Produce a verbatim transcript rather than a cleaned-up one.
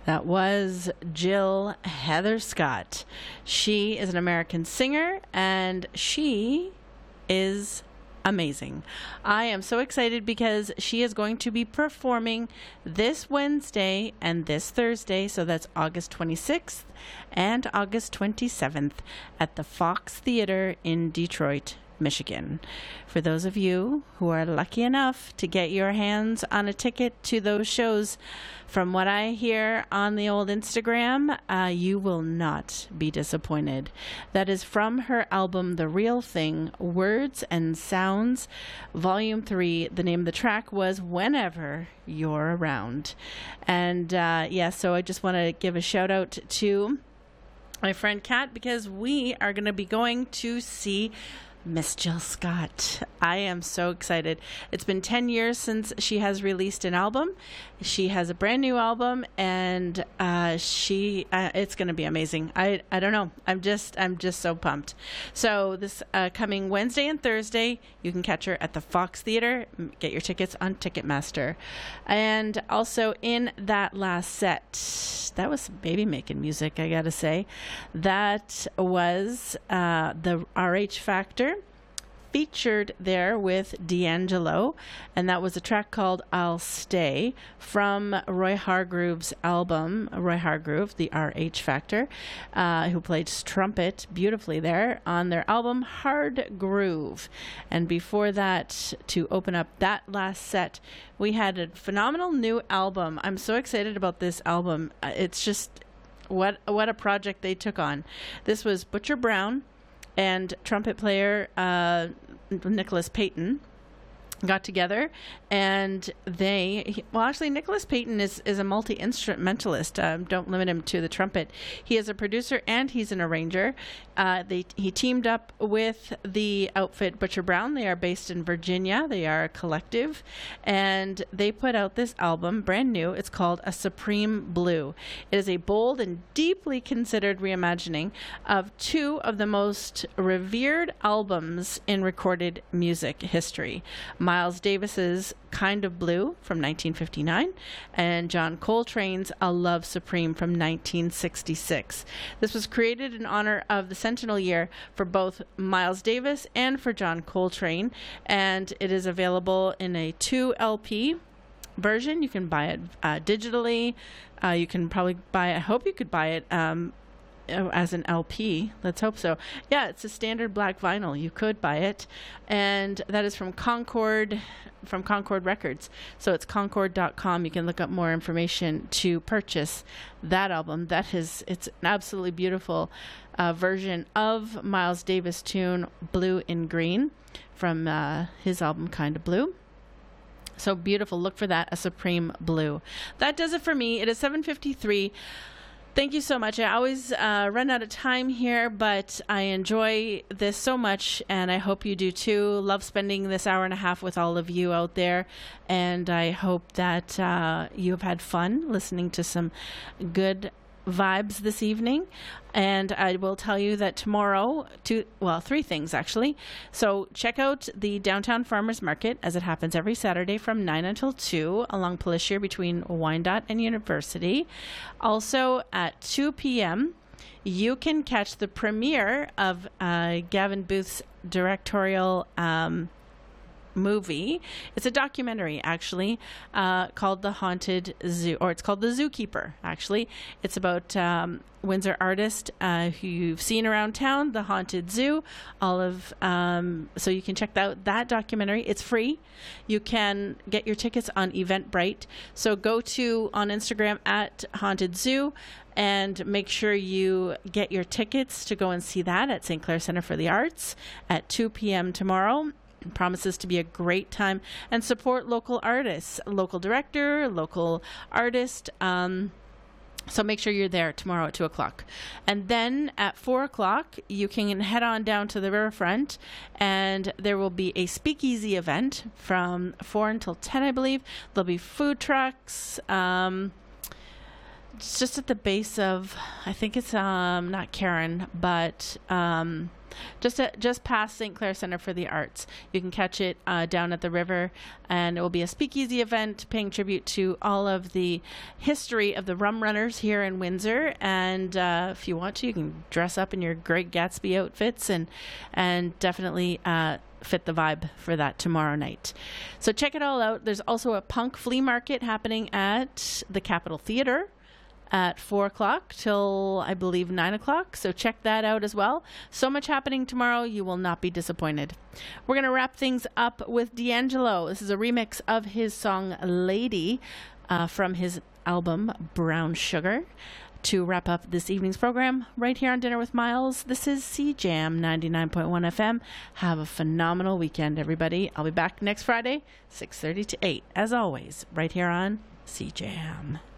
That was Jill Heather Scott. She is an American singer and she is amazing. I am so excited because she is going to be performing this Wednesday and this Thursday, so that's August twenty-sixth and August twenty-seventh at the Fox Theater in Detroit, Michigan. For those of you who are lucky enough to get your hands on a ticket to those shows, from what I hear on the old Instagram, uh, you will not be disappointed. That is from her album, The Real Thing, Words and Sounds, Volume three. The name of the track was Whenever You're Around. And uh, yeah, so I just want to give a shout out to my friend Kat because we are going to be going to see Miss Jill Scott. I am so excited. It's been ten years since she has released an album. She has a brand new album, and uh, she uh, it's going to be amazing. I I don't know. I'm just I'm just so pumped. So this uh, coming Wednesday and Thursday, you can catch her at the Fox Theater. Get your tickets on Ticketmaster, and also in that last set, that was baby making music. I gotta say, that was uh, the R H Factor, featured there with D'Angelo, and that was a track called I'll Stay from Roy Hargrove's album. Roy Hargrove, the R H Factor, uh, who played trumpet beautifully there on their album Hard Groove. And before that, to open up that last set, we had a phenomenal new album. I'm so excited about this album. Uh, It's just what what a project they took on. This was Butcher Brown and trumpet player uh, Nicholas Payton got together, and they he, well actually Nicholas Payton is, is a multi-instrumentalist. Um, don't limit him to the trumpet. He is a producer and he's an arranger. Uh, they he teamed up with the outfit Butcher Brown. They are based in Virginia. They are a collective, and they put out this album, brand new. It's called A Supreme Blue. It is a bold and deeply considered reimagining of two of the most revered albums in recorded music history: Miles Davis's Kind of Blue from nineteen fifty-nine and John Coltrane's A Love Supreme from nineteen sixty-six. This was created in honor of the centennial year for both Miles Davis and for John Coltrane, and it is available in a two L P version. You can buy it uh, digitally. Uh, you can probably buy it. I hope you could buy it um, as an L P. Let's hope so. Yeah, it's a standard black vinyl. You could buy it, and that is from Concord, from Concord Records. So it's concord dot com. You can look up more information to purchase that album. That is, it's an absolutely beautiful uh, version of Miles Davis' tune "Blue in Green" from uh, his album Kind of Blue. So beautiful. Look for that, A Supreme Blue. That does it for me. It is seven fifty-three. Thank you so much. I always uh, run out of time here, but I enjoy this so much, and I hope you do too. Love spending this hour and a half with all of you out there, and I hope that uh, you have had fun listening to some good vibes this evening. And I will tell you that tomorrow, two, well, three things actually. So check out the Downtown Farmers Market, as it happens every Saturday from nine until two along Palishir between Wyandotte and University. Also at two p.m., you can catch the premiere of uh, Gavin Booth's directorial um, movie. It's a documentary, actually, uh, called The Haunted Zoo, or it's called The Zookeeper, actually. It's about um, Windsor artist uh, who you've seen around town, The Haunted Zoo. All of um, so you can check out that documentary. It's free. You can get your tickets on Eventbrite. So go to on Instagram at Haunted Zoo and make sure you get your tickets to go and see that at Saint Clair Center for the Arts at two p.m. tomorrow. Promises to be a great time, and support local artists, local director, local artist. Um, so make sure you're there tomorrow at two o'clock. And then at four o'clock, you can head on down to the riverfront, and there will be a speakeasy event from four until ten, I believe. There'll be food trucks, um, It's just at the base of, I think it's um not Karen, but um just at, just past Saint Clair Center for the Arts. You can catch it uh, down at the river, and it will be a speakeasy event paying tribute to all of the history of the rum runners here in Windsor. And uh, if you want to, you can dress up in your Great Gatsby outfits and and definitely uh, fit the vibe for that tomorrow night. So check it all out. There's also a punk flea market happening at the Capitol Theatre at four o'clock till, I believe, nine o'clock. So check that out as well. So much happening tomorrow. You will not be disappointed. We're going to wrap things up with D'Angelo. This is a remix of his song Lady uh, from his album Brown Sugar. To wrap up this evening's program right here on Dinner with Miles, this is C Jam ninety-nine point one F M. Have a phenomenal weekend, everybody. I'll be back next Friday, six thirty to eight, as always, right here on C Jam.